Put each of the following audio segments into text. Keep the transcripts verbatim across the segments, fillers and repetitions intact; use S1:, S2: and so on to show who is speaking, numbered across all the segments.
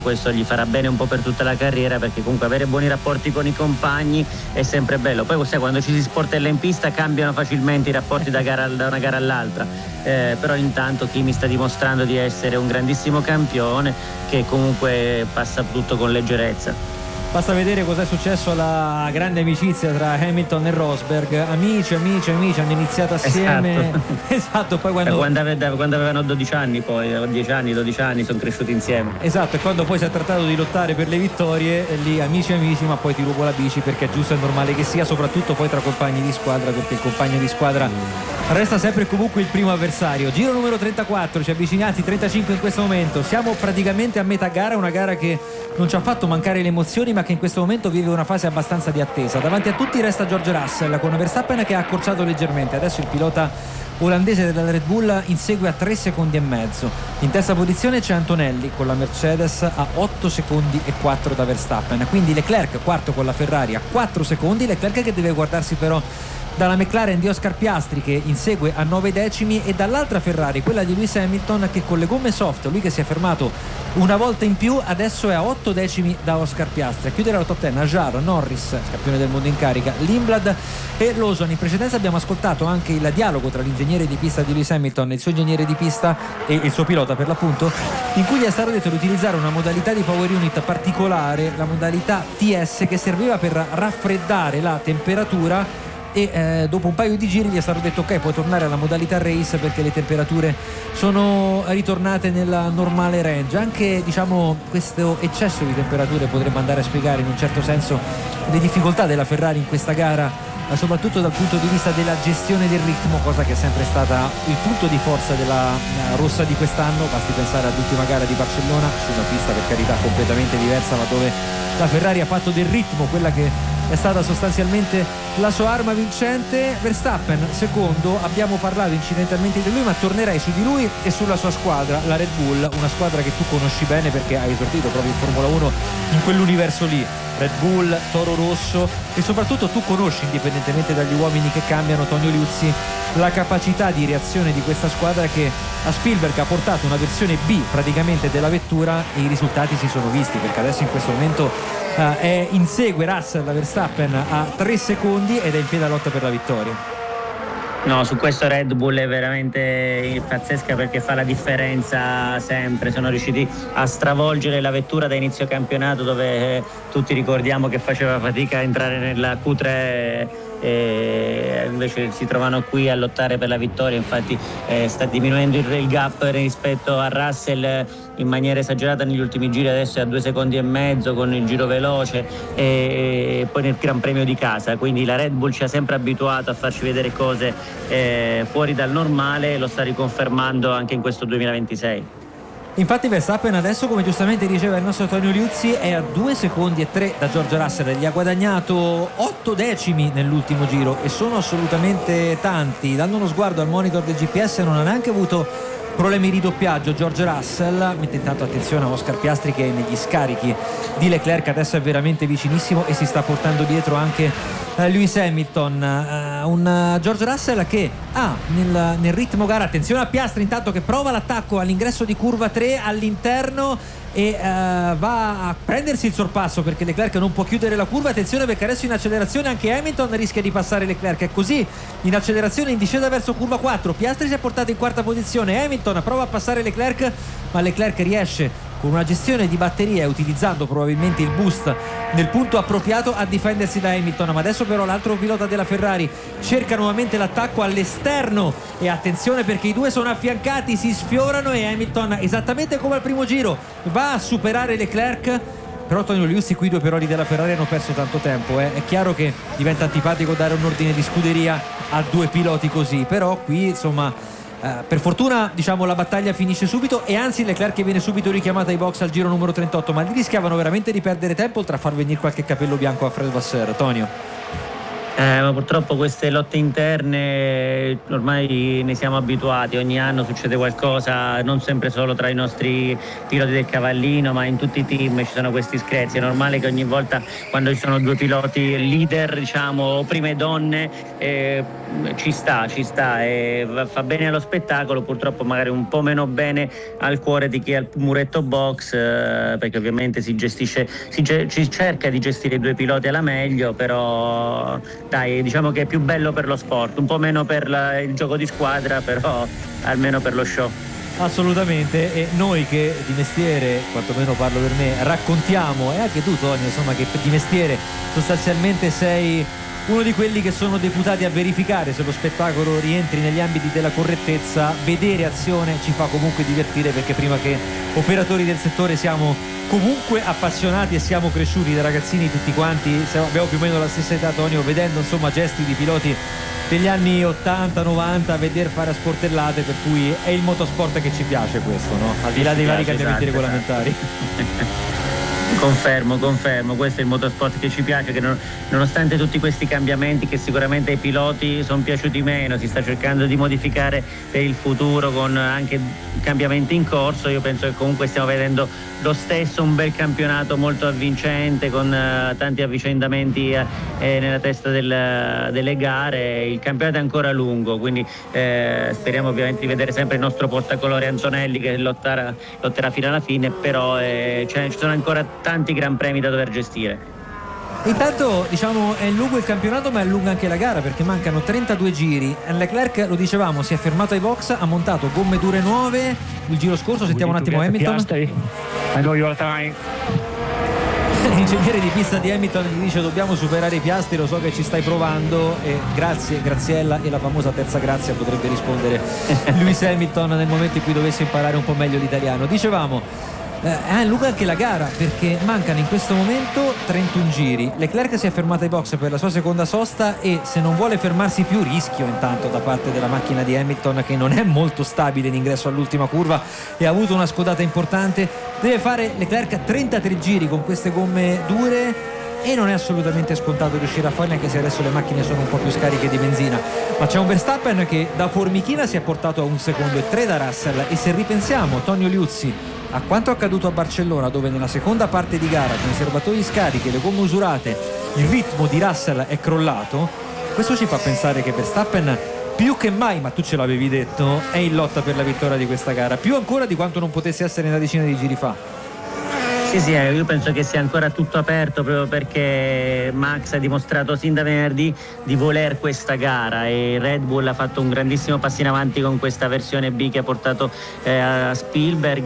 S1: questo gli farà bene un po' per tutta la carriera, perché comunque avere buoni rapporti con i compagni è sempre bello. Poi sai, quando ci si sportella in pista cambiano facilmente i rapporti da, gara, da una gara all'altra, eh, però intanto Kimi sta dimostrando di essere un grandissimo campione che comunque passa tutto con leggerezza.
S2: Basta vedere cosa è successo alla grande amicizia tra Hamilton e Rosberg, amici, amici, amici, hanno iniziato assieme.
S1: Esatto,
S2: esatto poi quando...
S1: Quando, aveva, quando avevano dodici anni, poi dieci anni, dodici anni, sono cresciuti insieme.
S2: Esatto, e quando poi si è trattato di lottare per le vittorie, lì amici, amici, ma poi ti rubo la bici, perché è giusto e normale che sia, soprattutto poi tra compagni di squadra, perché il compagno di squadra resta sempre e comunque il primo avversario. Giro numero trentaquattro, ci avviciniamo, trentacinque in questo momento, siamo praticamente a metà gara, una gara che non ci ha fatto mancare le emozioni, ma che in questo momento vive una fase abbastanza di attesa. Davanti a tutti resta George Russell con Verstappen che ha accorciato leggermente. Adesso il pilota olandese della Red Bull insegue a tre secondi e mezzo. In terza posizione c'è Antonelli con la Mercedes a otto secondi e quattro da Verstappen, quindi Leclerc quarto con la Ferrari a quattro secondi. Leclerc che deve guardarsi però dalla McLaren di Oscar Piastri che insegue a nove decimi, e dall'altra Ferrari, quella di Lewis Hamilton, che con le gomme soft, lui che si è fermato una volta in più, adesso è a otto decimi da Oscar Piastri. A chiudere la top dieci Najjar, Norris, campione del mondo in carica, Lindblad e Lawson. In precedenza abbiamo ascoltato anche il dialogo tra l'ingegnere di pista di Lewis Hamilton e il suo ingegnere di pista e il suo pilota per l'appunto, in cui gli è stato detto di utilizzare una modalità di power unit particolare, la modalità T S, che serviva per raffreddare la temperatura, e eh, dopo un paio di giri gli è stato detto ok, puoi tornare alla modalità race perché le temperature sono ritornate nella normale range. Anche diciamo questo eccesso di temperature potrebbe andare a spiegare in un certo senso le difficoltà della Ferrari in questa gara, soprattutto dal punto di vista della gestione del ritmo, cosa che è sempre stata il punto di forza della rossa di quest'anno. Basti pensare all'ultima gara di Barcellona, su una pista per carità completamente diversa, ma dove la Ferrari ha fatto del ritmo quella che è stata sostanzialmente la sua arma vincente. Verstappen secondo, abbiamo parlato incidentalmente di lui, ma tornerei su di lui e sulla sua squadra, la Red Bull, una squadra che tu conosci bene perché hai esordito proprio in Formula uno in quell'universo lì. Red Bull, Toro Rosso, e soprattutto tu conosci, indipendentemente dagli uomini che cambiano, Tonio Liuzzi, la capacità di reazione di questa squadra che a Spielberg ha portato una versione B praticamente della vettura, e i risultati si sono visti, perché adesso in questo momento uh, è insegue Russell Verstappen a tre secondi ed è in piena lotta per la vittoria.
S1: No, su questo Red Bull è veramente pazzesca, perché fa la differenza sempre. Sono riusciti a stravolgere la vettura da inizio campionato, dove eh, tutti ricordiamo che faceva fatica a entrare nella Q tre, e invece si trovano qui a lottare per la vittoria. Infatti eh, sta diminuendo il, il gap rispetto a Russell in maniera esagerata negli ultimi giri, adesso è a due secondi e mezzo con il giro veloce, e, e poi nel Gran Premio di casa. Quindi la Red Bull ci ha sempre abituato a farci vedere cose eh, fuori dal normale, e lo sta riconfermando anche in questo duemilaventisei.
S2: Infatti Verstappen adesso, come giustamente diceva il nostro Antonio Liuzzi, è a due secondi e tre da George Russell, gli ha guadagnato otto decimi nell'ultimo giro, e sono assolutamente tanti. Dando uno sguardo al monitor del G P S non ha neanche avuto problemi di doppiaggio George Russell, mentre intanto attenzione a Oscar Piastri che negli scarichi di Leclerc adesso è veramente vicinissimo e si sta portando dietro anche uh, Lewis Hamilton. Uh, un uh, George Russell che ha ah, nel, nel ritmo gara, attenzione a Piastri intanto che prova l'attacco all'ingresso di curva tre all'interno e uh, va a prendersi il sorpasso, perché Leclerc non può chiudere la curva. Attenzione perché adesso in accelerazione anche Hamilton rischia di passare Leclerc, è così in accelerazione in discesa verso curva quattro. Piastri si è portato in quarta posizione, Hamilton prova a passare Leclerc, ma Leclerc riesce con una gestione di batteria e utilizzando probabilmente il boost nel punto appropriato a difendersi da Hamilton. Ma adesso però l'altro pilota della Ferrari cerca nuovamente l'attacco all'esterno, e attenzione perché i due sono affiancati, si sfiorano, e Hamilton, esattamente come al primo giro, va a superare Leclerc. Però Tonio Liuzzi, qui i due piloti della Ferrari hanno perso tanto tempo, eh. È chiaro che diventa antipatico dare un ordine di scuderia a due piloti così, però qui insomma Uh, per fortuna diciamo la battaglia finisce subito, e anzi Leclerc viene subito richiamato ai box al giro numero trentotto, ma lì rischiavano veramente di perdere tempo, oltre a far venire qualche capello bianco a Fred Vasseur. Tonio.
S1: Eh, ma purtroppo queste lotte interne ormai ne siamo abituati, ogni anno succede qualcosa, non sempre solo tra i nostri piloti del Cavallino, ma in tutti i team ci sono questi screzi. È normale che ogni volta quando ci sono due piloti leader, diciamo, prime donne, eh, ci sta, ci sta e fa bene allo spettacolo, purtroppo magari un po' meno bene al cuore di chi ha il muretto box, eh, perché ovviamente si gestisce, si, si cerca di gestire i due piloti alla meglio, però dai, diciamo che è più bello per lo sport, un po' meno per la, il gioco di squadra, però almeno per lo show.
S2: Assolutamente, e noi che di mestiere, quantomeno parlo per me, raccontiamo, e anche tu Tonio, insomma, che di mestiere sostanzialmente sei uno di quelli che sono deputati a verificare se lo spettacolo rientri negli ambiti della correttezza, vedere azione ci fa comunque divertire, perché prima che operatori del settore siamo comunque appassionati e siamo cresciuti da ragazzini tutti quanti, abbiamo più o meno la stessa età Tonio, vedendo insomma gesti di piloti degli anni ottanta novanta, veder fare a sportellate, per cui è il motorsport che ci piace questo, no? Al di là dei vari cambiamenti esatto, regolamentari.
S1: Confermo, confermo, questo è il motorsport che ci piace, che non, nonostante tutti questi cambiamenti che sicuramente ai piloti sono piaciuti meno, si sta cercando di modificare per il futuro con anche cambiamenti in corso, io penso che comunque stiamo vedendo lo stesso un bel campionato molto avvincente con uh, tanti avvicendamenti uh, eh, nella testa del, delle gare. Il campionato è ancora lungo, quindi eh, speriamo ovviamente di vedere sempre il nostro portacolore Antonelli che lotterà, lotterà fino alla fine, però eh, cioè, ci sono ancora tanti gran premi da dover gestire.
S2: Intanto diciamo è lungo il campionato, ma è lunga anche la gara, perché mancano trentadue giri. Leclerc, lo dicevamo, si è fermato ai box, ha montato gomme dure nuove il giro scorso. Sentiamo un attimo Hamilton. L'ingegnere di pista di Hamilton gli dice: dobbiamo superare i piastri, lo so che ci stai provando, e grazie Graziella, e la famosa terza grazia potrebbe rispondere Lewis Hamilton nel momento in cui dovesse imparare un po' meglio l'italiano. Dicevamo Eh, lunga anche la gara, perché mancano in questo momento trentuno giri. Leclerc si è fermato ai box per la sua seconda sosta, e se non vuole fermarsi più, rischio intanto da parte della macchina di Hamilton, che non è molto stabile in ingresso all'ultima curva e ha avuto una scodata importante, deve fare Leclerc trentatré giri con queste gomme dure, e non è assolutamente scontato riuscire a farli, anche se adesso le macchine sono un po' più scariche di benzina. Ma c'è un Verstappen che da formichina si è portato a un secondo e tre da Russell, e se ripensiamo, Tonio Liuzzi, a quanto accaduto a Barcellona, dove nella seconda parte di gara con i serbatoi scarichi e le gomme usurate il ritmo di Russell è crollato, questo ci fa pensare che Verstappen più che mai, ma tu ce l'avevi detto, è in lotta per la vittoria di questa gara, più ancora di quanto non potesse essere una decina di giri fa.
S1: Sì, sì, io penso che sia ancora tutto aperto, proprio perché Max ha dimostrato sin da venerdì di voler questa gara, e Red Bull ha fatto un grandissimo passo in avanti con questa versione B che ha portato eh, a Spielberg,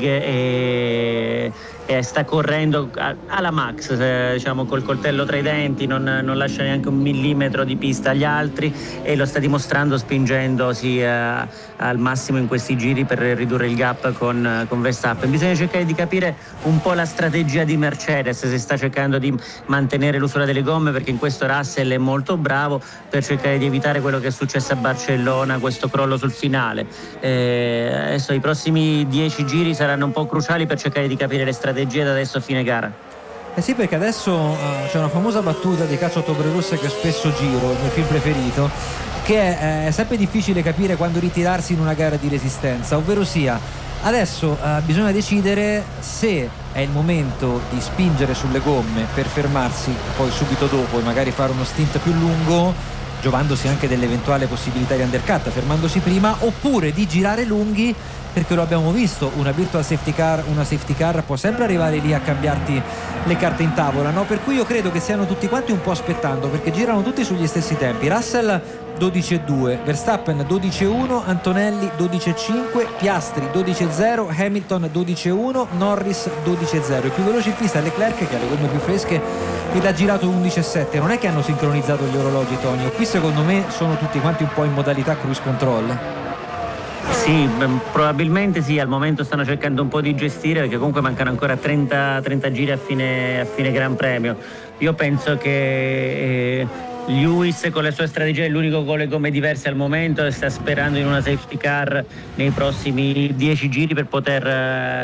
S1: e, e sta correndo alla Max, eh, diciamo col coltello tra i denti, non, non lascia neanche un millimetro di pista agli altri, e lo sta dimostrando spingendosi eh, al massimo in questi giri per ridurre il gap con, con Verstappen. Bisogna cercare di capire un po' la strategia di Mercedes, se sta cercando di mantenere l'usura delle gomme, perché in questo Russell è molto bravo, per cercare di evitare quello che è successo a Barcellona, questo crollo sul finale. Eh, adesso i prossimi dieci giri saranno un po' cruciali per cercare di capire le strategie da adesso a fine gara.
S2: Eh sì, perché adesso uh, c'è una famosa battuta di Caccia Ottobre Rosse che spesso giro, il mio film preferito, che è, è sempre difficile capire quando ritirarsi in una gara di resistenza, ovvero sia adesso uh, bisogna decidere se è il momento di spingere sulle gomme per fermarsi poi subito dopo e magari fare uno stint più lungo, giovandosi anche dell'eventuale possibilità di undercut fermandosi prima, oppure di girare lunghi, perché lo abbiamo visto, una virtual safety car, una safety car può sempre arrivare lì a cambiarti le carte in tavola, no? Per cui io credo che stiano tutti quanti un po' aspettando, perché girano tutti sugli stessi tempi. Russell dodici e due, Verstappen dodici e uno, Antonelli dodici e cinque, Piastri dodici e zero, Hamilton dodici e uno, Norris dodici e zero. Il più veloce in pista è Leclerc, che ha le gomme più fresche ed ha girato undici e sette. Non è che hanno sincronizzato gli orologi, Tonio, qui secondo me sono tutti quanti un po' in modalità cruise control.
S1: Sì, probabilmente sì, al momento stanno cercando un po' di gestire, perché comunque mancano ancora trenta, trenta giri a fine, a fine Gran Premio. Io penso che eh, Lewis con le sue strategie è l'unico con le gomme diverse al momento, e sta sperando in una safety car nei prossimi dieci giri per poter eh,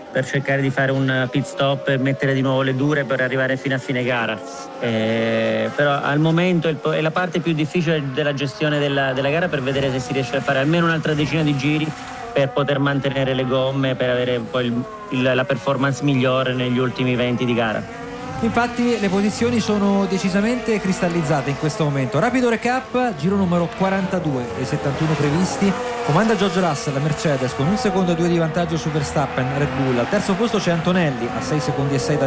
S1: per cercare di fare un pit stop e mettere di nuovo le dure per arrivare fino a fine gara. Eh, però al momento è la parte più difficile della gestione della, della gara, per vedere se si riesce a fare almeno un'altra decina di giri per poter mantenere le gomme, per avere poi il, il, la performance migliore negli ultimi venti di gara.
S2: Infatti le posizioni sono decisamente cristallizzate in questo momento. Rapido recap: giro numero quarantadue dei settantuno previsti, comanda George Russell, la Mercedes, con un secondo e due di vantaggio su Verstappen, Red Bull. Al terzo posto c'è Antonelli a sei secondi e sei da